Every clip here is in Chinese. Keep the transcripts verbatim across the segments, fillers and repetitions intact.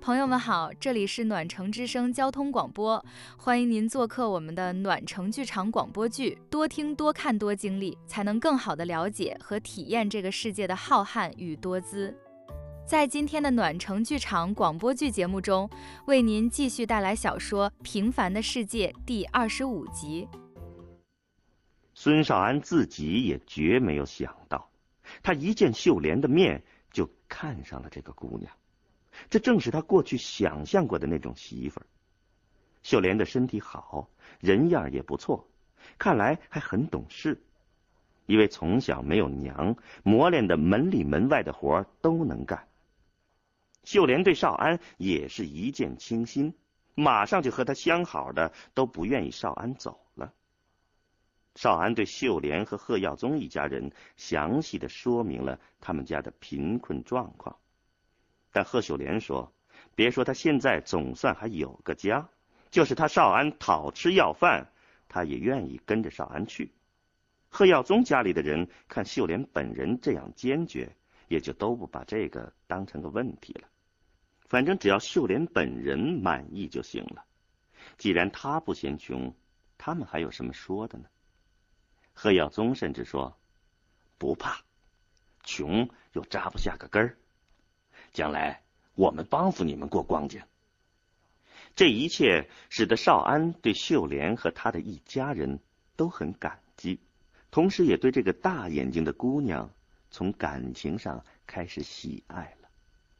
朋友们好，这里是暖城之声交通广播，欢迎您做客我们的暖城剧场广播剧，多听多看多经历，才能更好地了解和体验这个世界的浩瀚与多姿。在今天的暖城剧场广播剧节目中，为您继续带来小说《平凡的世界》第二十五集。 孙少安自己也绝没有想到，他一见秀莲的面就看上了这个姑娘，这正是他过去想象过的那种媳妇儿。秀莲的身体好，人样也不错，看来还很懂事，因为从小没有娘，磨练的门里门外的活都能干。秀莲对少安也是一见倾心，马上就和他相好的都不愿意少安走了。少安对秀莲和贺耀宗一家人详细的说明了他们家的贫困状况，但贺秀莲说，别说他现在总算还有个家，就是他少安讨吃要饭，他也愿意跟着少安去。贺耀宗家里的人看秀莲本人这样坚决，也就都不把这个当成个问题了，反正只要秀莲本人满意就行了。既然他不嫌穷，他们还有什么说的呢？贺耀宗甚至说，不怕，穷又扎不下个根儿，将来我们帮扶你们过光景。这一切使得少安对秀莲和他的一家人都很感激，同时也对这个大眼睛的姑娘从感情上开始喜爱了。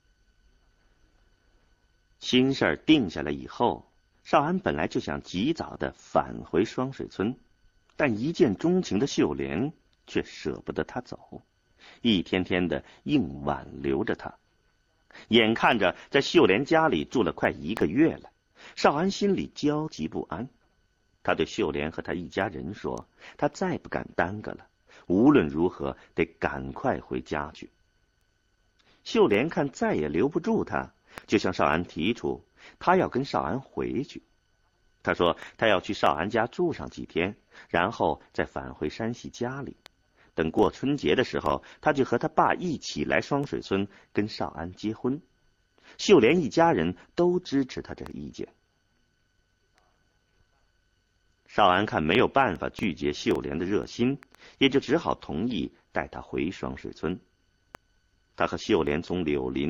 心事儿定下来以后，少安本来就想及早的返回双水村，但一见钟情的秀莲却舍不得他走，一天天的硬挽留着他。眼看着在秀莲家里住了快一个月了，少安心里焦急不安。他对秀莲和他一家人说，他再不敢耽搁了，无论如何得赶快回家去。秀莲看再也留不住他，就向少安提出他要跟少安回去。他说他要去少安家住上几天，然后再返回山西家里，等过春节的时候，他就和他爸一起来双水村跟少安结婚。秀莲一家人都支持他这个意见。少安看没有办法拒绝秀莲的热心，也就只好同意带他回双水村。他和秀莲从柳林